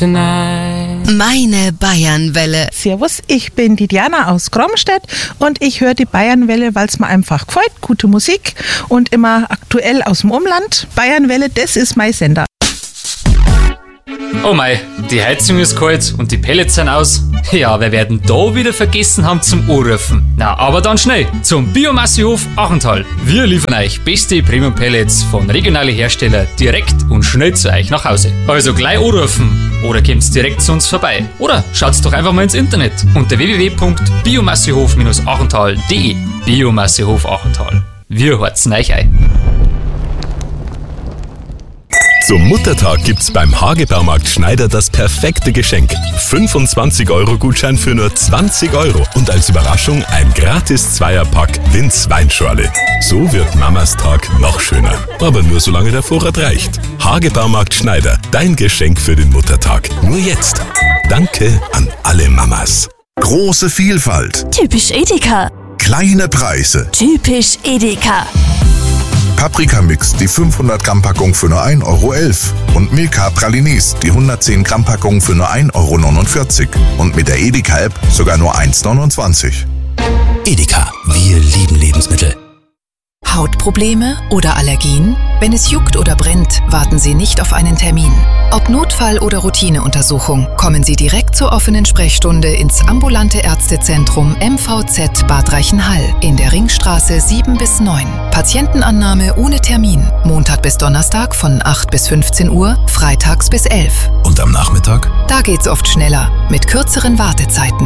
tonight. Meine Bayernwelle. Servus, ich bin die Diana aus Gromstedt und ich höre die Bayernwelle, weil es mir einfach gefällt. Gute Musik und immer aktuell aus dem Umland. Bayernwelle, das ist mein Sender. Oh mei, die Heizung ist kalt und die Pellets sind aus. Ja, wir werden da wieder vergessen haben zum Anrufen. Na, aber dann schnell zum Biomassehof Achental. Wir liefern euch beste Premium-Pellets von regionalen Herstellern direkt und schnell zu euch nach Hause. Also gleich anrufen oder kommt direkt zu uns vorbei. Oder schaut doch einfach mal ins Internet unter www.biomassehof-achental.de. Biomassehof Achental. Wir horzen euch ein. Zum Muttertag gibt's beim Hagebaumarkt Schneider das perfekte Geschenk. 25-Euro-Gutschein für nur 20 € und als Überraschung ein gratis Zweierpack Linz Weinschorle. So wird Mamas Tag noch schöner. Aber nur solange der Vorrat reicht. Hagebaumarkt Schneider, dein Geschenk für den Muttertag. Nur jetzt. Danke an alle Mamas. Große Vielfalt. Typisch Edeka. Kleine Preise. Typisch Edeka. Paprikamix, die 500 Gramm Packung für nur 1,11 € und Milka Pralinis, die 110 Gramm Packung für nur 1,49 € und mit der Edeka-App sogar nur 1,29 €. Edeka, wir lieben Lebensmittel. Hautprobleme oder Allergien? Wenn es juckt oder brennt, warten Sie nicht auf einen Termin. Ob Notfall oder Routineuntersuchung, kommen Sie direkt zur offenen Sprechstunde ins ambulante Ärztezentrum MVZ Bad Reichenhall in der Ringstraße 7 bis 9. Patientenannahme ohne Termin. Montag bis Donnerstag von 8 bis 15 Uhr, freitags bis 11. Und am Nachmittag? Da geht's oft schneller, mit kürzeren Wartezeiten.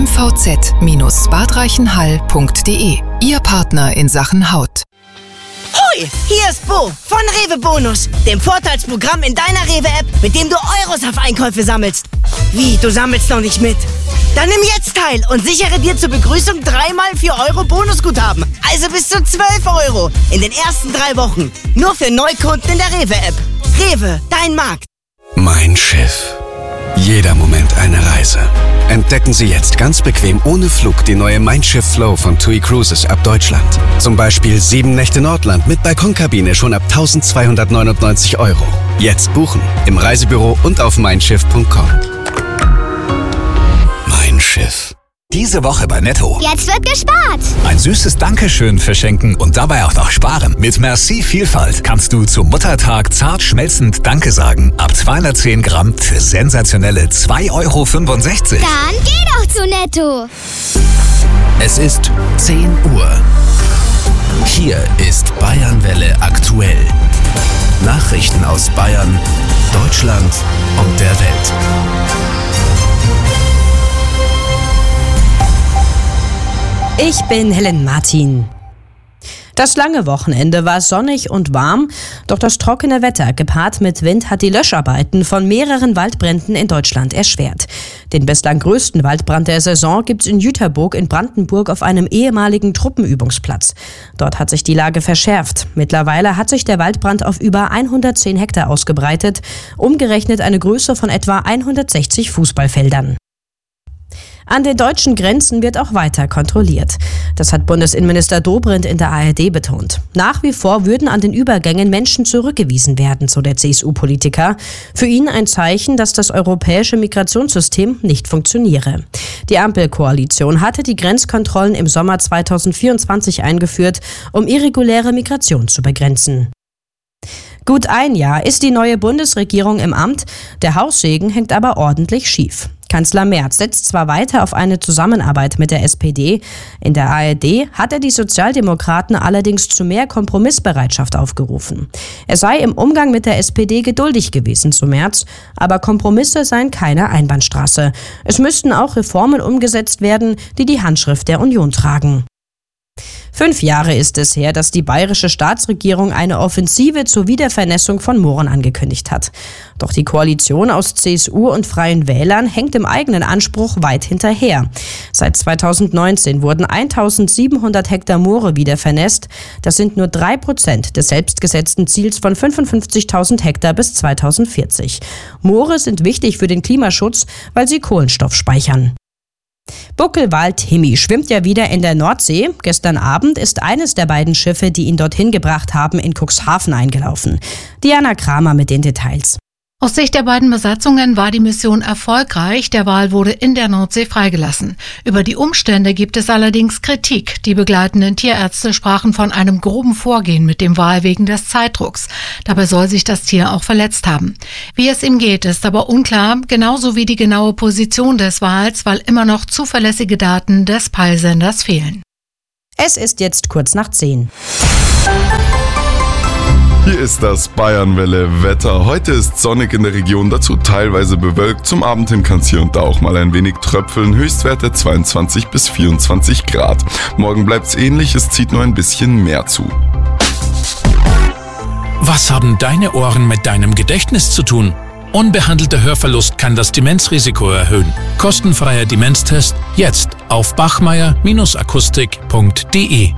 mvz-badreichenhall.de. Ihr Partner in Sachen Haut. Hoi, hier ist Bo von Rewe Bonus, dem Vorteilsprogramm in deiner Rewe-App, mit dem du Euros auf Einkäufe sammelst. Wie, du sammelst noch nicht mit? Dann nimm jetzt teil und sichere dir zur Begrüßung 3x 4 € Bonusguthaben. Also bis zu 12 € in den ersten 3 Wochen. Nur für Neukunden in der Rewe-App. Rewe, dein Markt. Mein Schiff. Jeder Moment eine Reise. Entdecken Sie jetzt ganz bequem ohne Flug die neue Mein Schiff Flow von TUI Cruises ab Deutschland. Zum Beispiel 7 Nächte Nordland mit Balkonkabine schon ab 1.299 €. Jetzt buchen im Reisebüro und auf meinschiff.com. Mein Schiff. Diese Woche bei Netto. Jetzt wird gespart. Ein süßes Dankeschön verschenken und dabei auch noch sparen. Mit Merci Vielfalt kannst du zum Muttertag zart schmelzend Danke sagen. Ab 210 Gramm für sensationelle 2,65 €. Dann geh doch zu Netto. Es ist 10 Uhr. Hier ist Bayernwelle aktuell. Nachrichten aus Bayern, Deutschland und der Welt. Ich bin Helen Martin. Das lange Wochenende war sonnig und warm, doch das trockene Wetter gepaart mit Wind hat die Löscharbeiten von mehreren Waldbränden in Deutschland erschwert. Den bislang größten Waldbrand der Saison gibt's in Jüterburg in Brandenburg auf einem ehemaligen Truppenübungsplatz. Dort hat sich die Lage verschärft. Mittlerweile hat sich der Waldbrand auf über 110 Hektar ausgebreitet, umgerechnet eine Größe von etwa 160 Fußballfeldern. An den deutschen Grenzen wird auch weiter kontrolliert. Das hat Bundesinnenminister Dobrindt in der ARD betont. Nach wie vor würden an den Übergängen Menschen zurückgewiesen werden, so der CSU-Politiker. Für ihn ein Zeichen, dass das europäische Migrationssystem nicht funktioniere. Die Ampelkoalition hatte die Grenzkontrollen im Sommer 2024 eingeführt, um irreguläre Migration zu begrenzen. Gut ein Jahr ist die neue Bundesregierung im Amt, der Haussegen hängt aber ordentlich schief. Kanzler Merz setzt zwar weiter auf eine Zusammenarbeit mit der SPD, in der ARD hat er die Sozialdemokraten allerdings zu mehr Kompromissbereitschaft aufgerufen. Er sei im Umgang mit der SPD geduldig gewesen, so Merz, aber Kompromisse seien keine Einbahnstraße. Es müssten auch Reformen umgesetzt werden, die die Handschrift der Union tragen. 5 Jahre ist es her, dass die bayerische Staatsregierung eine Offensive zur Wiedervernässung von Mooren angekündigt hat. Doch die Koalition aus CSU und Freien Wählern hängt im eigenen Anspruch weit hinterher. Seit 2019 wurden 1700 Hektar Moore wiedervernässt. Das sind nur 3% des selbstgesetzten Ziels von 55.000 Hektar bis 2040. Moore sind wichtig für den Klimaschutz, weil sie Kohlenstoff speichern. Buckelwald Himmi schwimmt ja wieder in der Nordsee. Gestern Abend ist eines der beiden Schiffe, die ihn dorthin gebracht haben, in Cuxhaven eingelaufen. Diana Kramer mit den Details. Aus Sicht der beiden Besatzungen war die Mission erfolgreich. Der Wal wurde in der Nordsee freigelassen. Über die Umstände gibt es allerdings Kritik. Die begleitenden Tierärzte sprachen von einem groben Vorgehen mit dem Wal wegen des Zeitdrucks. Dabei soll sich das Tier auch verletzt haben. Wie es ihm geht, ist aber unklar, genauso wie die genaue Position des Wals, weil immer noch zuverlässige Daten des Peilsenders fehlen. Es ist jetzt kurz nach 10. Hier ist das Bayernwelle-Wetter. Heute ist sonnig in der Region, dazu teilweise bewölkt. Zum Abend hin kann es hier und da auch mal ein wenig tröpfeln. Höchstwerte 22 bis 24 Grad. Morgen bleibt es ähnlich, es zieht nur ein bisschen mehr zu. Was haben deine Ohren mit deinem Gedächtnis zu tun? Unbehandelter Hörverlust kann das Demenzrisiko erhöhen. Kostenfreier Demenztest jetzt auf bachmeier-akustik.de.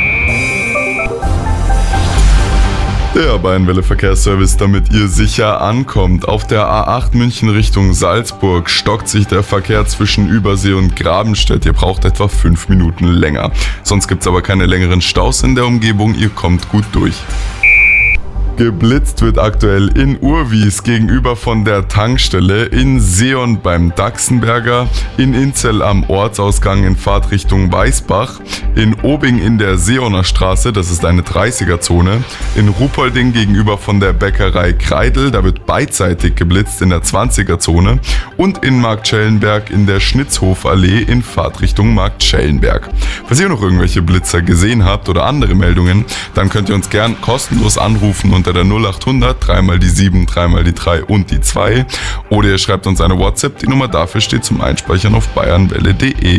Der Bayernwelle-Verkehrsservice, damit ihr sicher ankommt. Auf der A8 München Richtung Salzburg stockt sich der Verkehr zwischen Übersee und Grabenstedt. Ihr braucht etwa 5 Minuten länger. Sonst gibt's aber keine längeren Staus in der Umgebung. Ihr kommt gut durch. Geblitzt wird aktuell in Urwies gegenüber von der Tankstelle, in Seon beim Daxenberger, in Inzell am Ortsausgang in Fahrtrichtung Weißbach, in Obing in der Seoner Straße, das ist eine 30er-Zone, in Ruhpolding gegenüber von der Bäckerei Kreidel, da wird beidseitig geblitzt in der 20er-Zone und in Marktschellenberg in der Schnitzhofallee in Fahrtrichtung Marktschellenberg. Falls ihr noch irgendwelche Blitzer gesehen habt oder andere Meldungen, dann könnt ihr uns gern kostenlos anrufen unter der 0800 3 die 7, 3 die 3 und die 2 oder ihr schreibt uns eine WhatsApp, die Nummer dafür steht zum Einspeichern auf bayernwelle.de.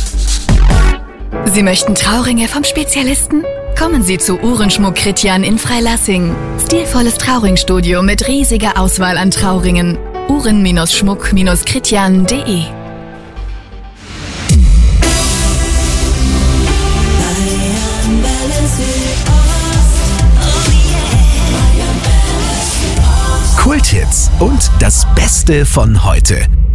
Sie möchten Trauringe vom Spezialisten? Kommen Sie zu Uhrenschmuck Kritjan in Freilassing. Stilvolles Trauringstudio mit riesiger Auswahl an Trauringen. Uhren-Schmuck-Kritjan.de. Kulthits und das Beste von heute.